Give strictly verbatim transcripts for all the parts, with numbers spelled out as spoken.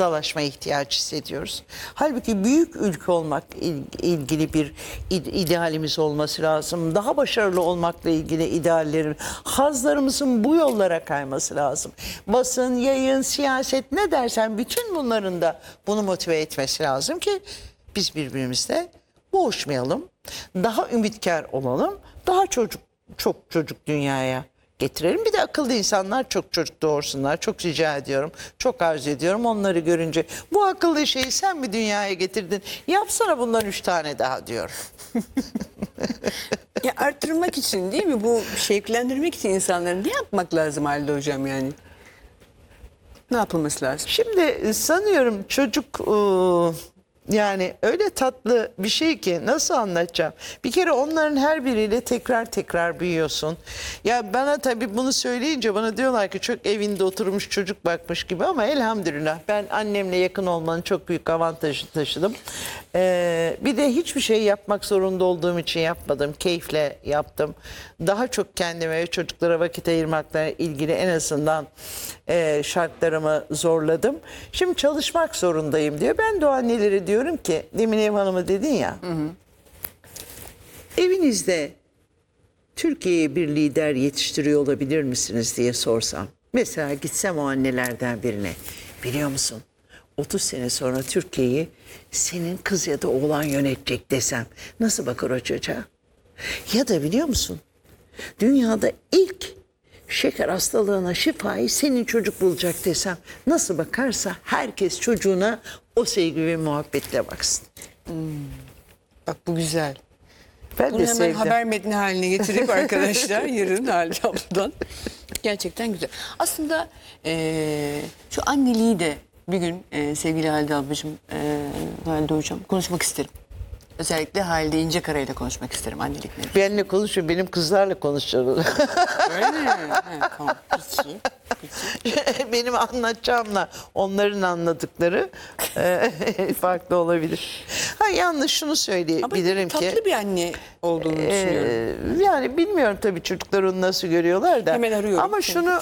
kıtalaşma ihtiyacı hissediyoruz. Halbuki büyük ülke olmak ilgili bir idealimiz olması lazım. Daha başarılı olmakla ilgili ideallerin, hazlarımızın bu yollara kayması lazım. Basın, yayın, siyaset ne dersen bütün bunların da bunu motive etmesi lazım ki biz birbirimizle boğuşmayalım. Daha ümitkar olalım. Daha çocuk çok çocuk dünyaya getirelim. Bir de akıllı insanlar çok çocuk doğursunlar. Çok rica ediyorum. Çok arzu ediyorum. Onları görünce bu akıllı şeyi sen mi dünyaya getirdin? Yapsana bundan üç tane daha diyorum. Ya arttırmak için değil mi? Bu şevklendirmek için insanların ne yapmak lazım Halide Hocam yani? Ne yapılması lazım? Şimdi sanıyorum çocuk ıı, yani öyle tatlı bir şey ki nasıl anlatacağım? Bir kere onların her biriyle tekrar tekrar büyüyorsun. Ya bana tabii bunu söyleyince bana diyorlar ki çok evinde oturmuş çocuk bakmış gibi ama elhamdülillah ben annemle yakın olmanın çok büyük avantajı taşıdım. Ee, bir de hiçbir şey yapmak zorunda olduğum için yapmadım. Keyifle yaptım. Daha çok kendime ve çocuklara vakit ayırmakla ilgili en azından e, şartlarımı zorladım. Şimdi çalışmak zorundayım diyor. Ben de o annelere diyorum ki, demin Ev Hanım'ı dedin ya. Hı hı. Evinizde Türkiye'ye bir lider yetiştiriyor olabilir misiniz diye sorsam. Mesela gitsem o annelerden birine. Biliyor musun? otuz sene sonra Türkiye'yi senin kız ya da oğlan yönetecek desem nasıl bakar o çocuğa? Ya da biliyor musun? Dünyada ilk şeker hastalığına şifayı senin çocuk bulacak desem nasıl bakarsa herkes çocuğuna o sevgi ve muhabbetle baksın. Hmm. Bak bu güzel. Ben Bunu de hemen sevdim. haber metni haline getirip arkadaşlar yarın Halide abladan. Gerçekten güzel. Aslında e, şu anneliği de bir gün e, sevgili Halide ablacığım, e, Halide Hocam konuşmak isterim. Özellikle Halide İncekara ile konuşmak isterim annelik nedir? Benimle konuşun, benim kızlarla konuşacağım. Öyle mi? Ha, tamam. Peki. Peki. Benim anlatacağımla onların anladıkları e, farklı olabilir. Ha, yalnız şunu söyleyebilirim Ama ki. tatlı bir anne olduğunu düşünüyorum. E, yani bilmiyorum tabii çocuklar onu nasıl görüyorlar da. Hemen arıyorum. Ama şunu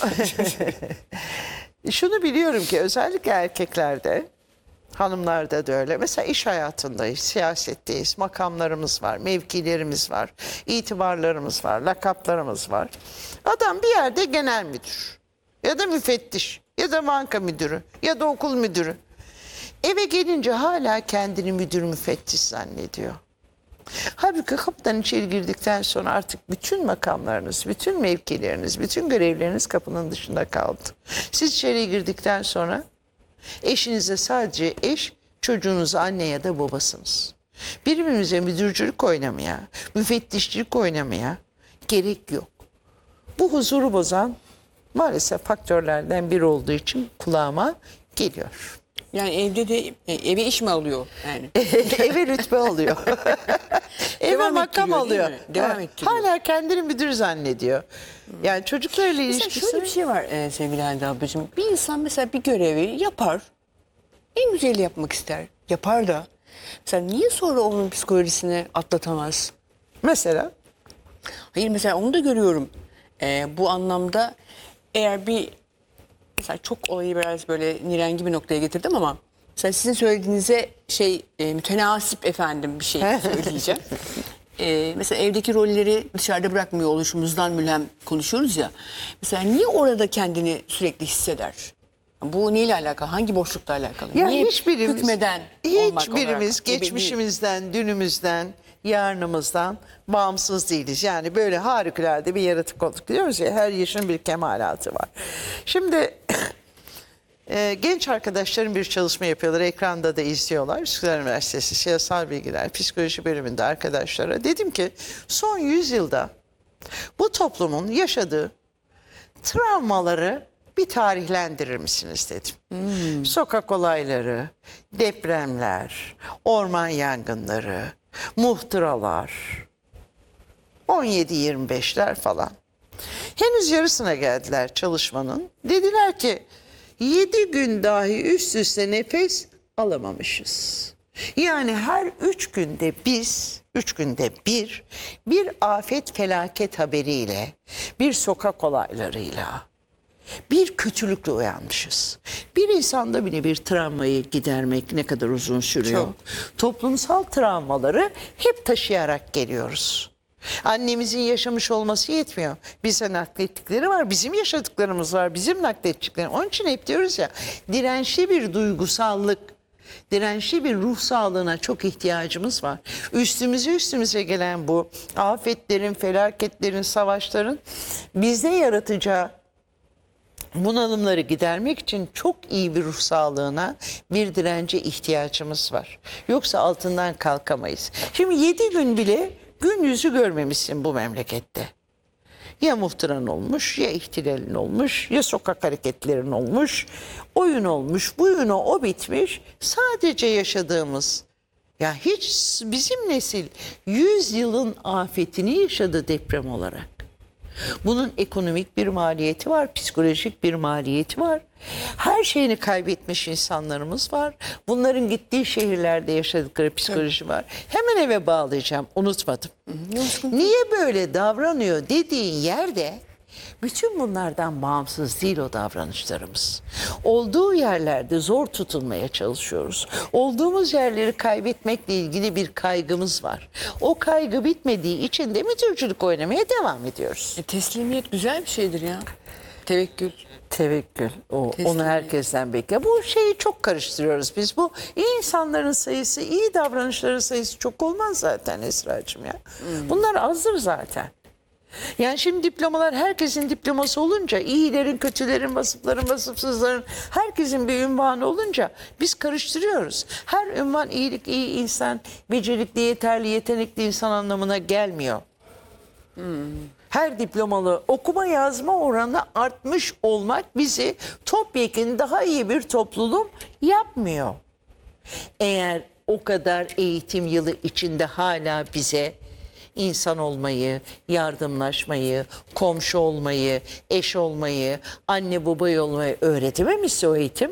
şunu biliyorum ki özellikle erkeklerde, hanımlarda da öyle. Mesela iş hayatındayız, siyasetteyiz, makamlarımız var, mevkilerimiz var, itibarlarımız var, lakaplarımız var. Adam bir yerde genel müdür ya da müfettiş ya da banka müdürü ya da okul müdürü. Eve gelince hala kendini müdür müfettiş zannediyor. Halbuki kapıdan içeri girdikten sonra artık bütün makamlarınız, bütün mevkileriniz, bütün görevleriniz kapının dışında kaldı. Siz içeri girdikten sonra eşinize sadece eş, çocuğunuza anne ya da babasınız. Birbirimize müdürcülük oynamaya, müfettişlik oynamaya gerek yok. Bu huzuru bozan maalesef faktörlerden biri olduğu için kulağıma geliyor. Yani evde de e, eve iş mi alıyor yani? Eve rütbe alıyor. Eve Devam makam ettiriyor, değil alıyor. mi? Devam Ha, ettiriyor. hala kendini müdür zannediyor. Yani çocuklarla Mesela ilişkisi... şöyle bir şey var e, sevgili Halide ablacığım. Bir insan mesela bir görevi yapar. En güzeli yapmak ister. Yapar da. Mesela niye sonra onun psikolojisini atlatamaz? Mesela? Hayır mesela onu da görüyorum. E, bu anlamda eğer bir mesela çok olayı biraz böyle nirengi bir noktaya getirdim ama mesela sizin söylediğinize şey e, mütenasip efendim bir şey söyleyeceğim. e, mesela evdeki rolleri dışarıda bırakmıyor oluşumuzdan mülhem konuşuyoruz ya. Mesela niye orada kendini sürekli hisseder? Bu neyle alakalı? Hangi boşlukla alakalı? Ya niye hiçbirimiz, hükmeden olmak hiçbirimiz olarak gibi geçmişimizden, dünümüzden, yarınımızdan bağımsız değiliz. Yani böyle harikulade bir yaratık olduk diyoruz ya, her yaşın bir kemalatı var. Şimdi e, genç arkadaşlarım bir çalışma yapıyorlar, ekranda da izliyorlar. Üsküdar Üniversitesi Siyasal Bilgiler Psikoloji bölümünde arkadaşlara dedim ki son yüz yılda bu toplumun yaşadığı travmaları bir tarihlendirir misiniz dedim. Hmm. Sokak olayları, depremler, orman yangınları, muhtıralar, on yedi yirmi beşler falan. Henüz yarısına geldiler çalışmanın. Dediler ki yedi gün dahi üst üste nefes alamamışız. Yani her üç günde biz, üç günde bir, bir afet felaket haberiyle, bir sokak olaylarıyla, bir kötülükle uyanmışız. Bir insanda bile bir travmayı gidermek ne kadar uzun sürüyor. Çok. Toplumsal travmaları hep taşıyarak geliyoruz. Annemizin yaşamış olması yetmiyor. Bize naklettikleri var, bizim yaşadıklarımız var, bizim naklettiklerimiz. Onun için hep diyoruz ya, dirençli bir duygusallık, dirençli bir ruh sağlığına çok ihtiyacımız var. Üstümüze üstümüze gelen bu afetlerin, felaketlerin, savaşların bizde yaratacağı bunalımları gidermek için çok iyi bir ruh sağlığına, bir dirence ihtiyacımız var. Yoksa altından kalkamayız. Şimdi yedi gün bile gün yüzü görmemişsin bu memlekette. Ya muhtıran olmuş, ya ihtilalin olmuş, ya sokak hareketlerin olmuş, oyun olmuş, buyunu o bitmiş. Sadece yaşadığımız, ya hiç bizim nesil yüz yılın afetini yaşadı deprem olarak. Bunun ekonomik bir maliyeti var, psikolojik bir maliyeti var. Her şeyini kaybetmiş insanlarımız var. Bunların gittiği şehirlerde yaşadıkları psikoloji var. Hemen eve bağlayacağım, unutmadım. Niye böyle davranıyor dediğin yerde bütün bunlardan bağımsız değil o davranışlarımız. Olduğu yerlerde zor tutunmaya çalışıyoruz. Olduğumuz yerleri kaybetmekle ilgili bir kaygımız var. O kaygı bitmediği için de mütürcülük oynamaya devam ediyoruz. E, teslimiyet güzel bir şeydir ya. Tevekkül. Tevekkül. O, onu herkesten bekliyor. Bu şeyi çok karıştırıyoruz biz. Bu iyi insanların sayısı, iyi davranışların sayısı çok olmaz zaten Esra'cığım ya. Hmm. Bunlar azdır zaten. Yani şimdi diplomalar herkesin diploması olunca, iyilerin, kötülerin, vasıfların, vasıfsızların, herkesin bir ünvanı olunca biz karıştırıyoruz. Her ünvan iyilik, iyi insan, becerikli, yeterli, yetenekli insan anlamına gelmiyor. Hmm. Her diplomalı okuma yazma oranı artmış olmak bizi topyekun daha iyi bir topluluk yapmıyor. Eğer o kadar eğitim yılı içinde hala bize insan olmayı, yardımlaşmayı, komşu olmayı, eş olmayı, anne baba olmayı öğretememişse o eğitim,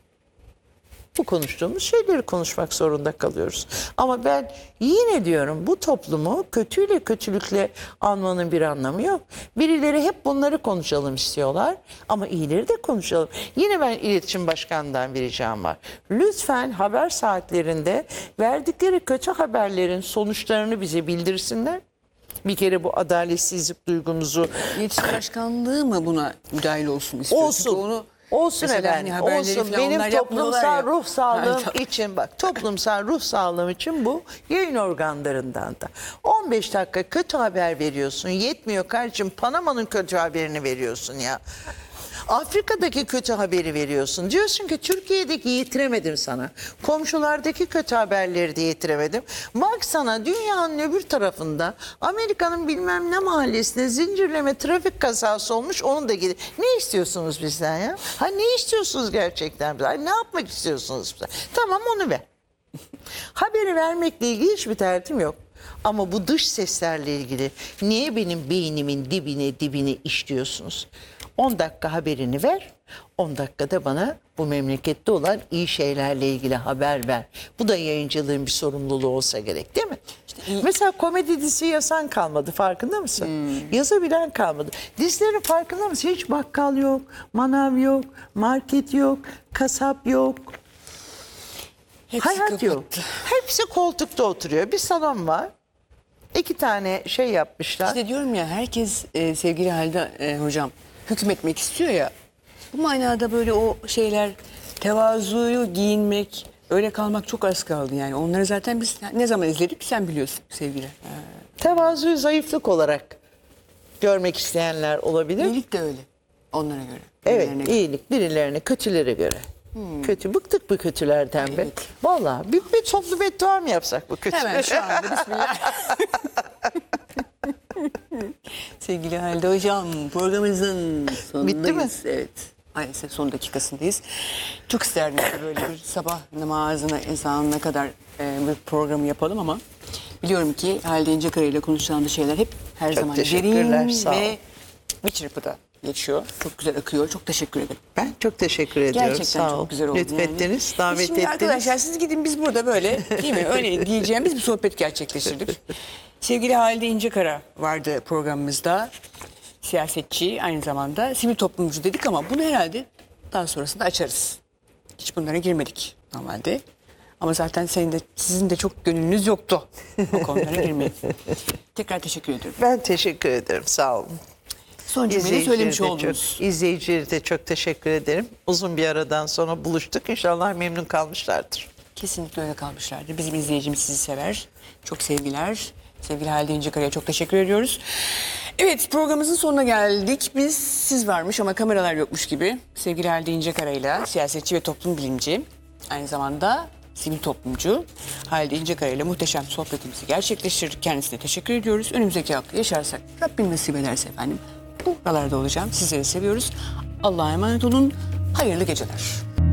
bu konuştuğumuz şeyleri konuşmak zorunda kalıyoruz. Ama ben yine diyorum, bu toplumu kötüyle kötülükle anmanın bir anlamı yok. Birileri hep bunları konuşalım istiyorlar ama iyileri de konuşalım. Yine ben iletişim başkanından bir ricam var. Lütfen haber saatlerinde verdikleri kötü haberlerin sonuçlarını bize bildirsinler. Bir kere bu adaletsizlik duygumuzu... İletişim Başkanlığı mı buna müdahil olsun istiyor? Olsun. Çünkü onu Olsun mesela efendim, hani olsun. falan Benim onlar yapmıyorlar toplumsal ya. ruh sağlığım Yani- için, bak, toplumsal ruh sağlığım için bu yayın organlarından da. on beş dakika kötü haber veriyorsun, yetmiyor kardeşim, Panama'nın kötü haberini veriyorsun ya. Afrika'daki kötü haberi veriyorsun. Diyorsun ki Türkiye'deki yetiremedim sana. Komşulardaki kötü haberleri de yetiremedim. Bak sana dünyanın öbür tarafında Amerika'nın bilmem ne mahallesinde zincirleme trafik kazası olmuş, onu da gidin. Ne istiyorsunuz bizden ya? Ha, ne istiyorsunuz gerçekten bizden? Ne yapmak istiyorsunuz bizden? Tamam, onu ver. Haberi vermekle ilgili hiçbir derdim yok. Ama bu dış seslerle ilgili niye benim beynimin dibine dibine işliyorsunuz? on dakika haberini ver, on dakikada bana bu memlekette olan iyi şeylerle ilgili haber ver. Bu da yayıncılığın bir sorumluluğu olsa gerek, değil mi? İşte, mesela komedi dizisi yazan kalmadı, farkında mısın? Hmm. Yazabilen kalmadı. Dizilerin farkında mısın? Hiç bakkal yok, manav yok, market yok, kasap yok. Hepsi Hayat kapattı. yok. Hepsi koltukta oturuyor. Bir salon var. İki tane şey yapmışlar. İşte diyorum ya, herkes e, sevgili Halide e, hocam hükmetmek istiyor ya. Bu manada böyle o şeyler, tevazuyu giyinmek, öyle kalmak çok az kaldı yani. Onları zaten biz ne zaman izledik sen biliyorsun sevgili. Tevazuyu zayıflık olarak görmek isteyenler olabilir. İyilik de öyle onlara göre. Evet, birilerine göre. iyilik birilerine, kötülere göre. Hmm. Kötü, bıktık bu kötülerden be. Evet. Vallahi bir, bir toplu beddua mı yapsak bu kötü? Hemen şu anda bismillah. Sevgili Halide hocam, programımızın sonundayız. Bitti mi? Evet. Maalesef son dakikasındayız. Çok isterdim ki böyle bir sabah namazına insanına kadar e, bir programı yapalım ama biliyorum ki Halide İncekaya ile konuşacağımız şeyler hep her Çok zaman teşekkürler, derin sağ ol. ve bir çırpıda geçiyor. Çok güzel akıyor. Çok teşekkür ederim. Ben çok teşekkür ediyorum. Gerçekten Sağ çok ol. güzel oldu Lütfettiniz, yani. davet Biz şimdi ettiniz. arkadaşlar siz gidin, biz burada böyle değil mi? Öyle diyeceğimiz bir sohbet gerçekleştirdik. Sevgili Halide İncekara vardı programımızda. siyasetçi, aynı zamanda sivil toplumcu dedik ama bunu herhalde daha sonrasında açarız. Hiç bunlara girmedik normalde. Ama zaten senin de, sizin de çok gönlünüz yoktu o konulara girmeye. Tekrar teşekkür ediyorum. Ben teşekkür ederim. Sağ olun. Son cümleyi İzleyicilere söylemiş de oldunuz. Çok, izleyicilere de çok teşekkür ederim. Uzun bir aradan sonra buluştuk. İnşallah memnun kalmışlardır. Kesinlikle öyle kalmışlardı. Bizim izleyicimiz sizi sever. Çok sevgiler. Sevgili Halide İncekara'ya çok teşekkür ediyoruz. Evet, programımızın sonuna geldik. Biz siz varmış ama kameralar yokmuş gibi. Sevgili Halide İncekara'yla siyasetçi ve toplum bilimci, aynı zamanda sivil toplumcu Halide İncekara'yla muhteşem sohbetimizi gerçekleştirdik. Kendisine teşekkür ediyoruz. Önümüzdeki hafta yaşarsak, Rabbim nasip ederse efendim, buralarda olacağım. Sizleri seviyoruz. Allah'a emanet olun. Hayırlı geceler.